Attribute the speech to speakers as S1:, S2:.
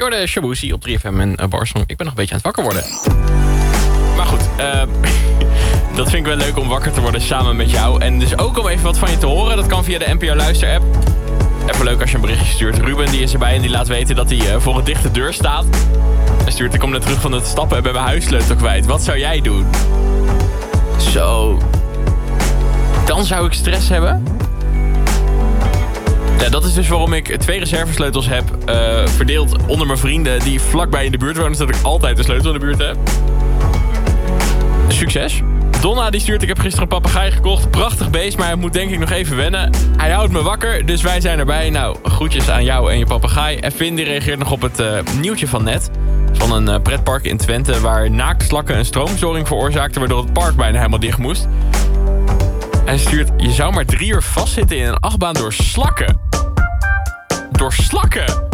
S1: Jorde Shabuzi op 3FM en Barsong. Ik ben nog een beetje aan het wakker worden. Maar goed, dat vind ik wel leuk om wakker te worden samen met jou. En dus ook om even wat van je te horen. Dat kan via de NPO Luister app. Even leuk als je een berichtje stuurt. Ruben die is erbij en die laat weten dat hij voor een dichte deur staat. Hij stuurt, ik kom net terug van het stappen en ben mijn huissleutel kwijt. Wat zou jij doen? Zo. Dan zou ik stress hebben. Ja, dat is dus waarom ik 2 reservesleutels heb verdeeld onder mijn vrienden die vlakbij in de buurt wonen, zodat ik altijd de sleutel in de buurt heb. Succes. Donna die stuurt, ik heb gisteren een papegaai gekocht. Prachtig beest, maar hij moet denk ik nog even wennen. Hij houdt me wakker, dus wij zijn erbij. Nou, groetjes aan jou en je papegaai. En Finn die reageert nog op het nieuwtje van net. Van een pretpark in Twente waar naaktslakken een stroomstoring veroorzaakten, waardoor het park bijna helemaal dicht moest. Hij stuurt, je zou maar 3 uur vastzitten in een achtbaan door slakken. Door slakken?